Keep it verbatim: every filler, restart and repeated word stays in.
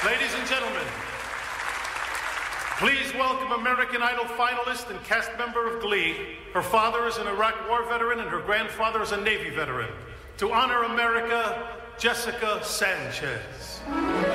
Ladies and gentlemen, please welcome American Idol finalist and cast member of Glee. Her father is an Iraq War veteran and her grandfather is a Navy veteran. To honor America, Jessica Sanchez.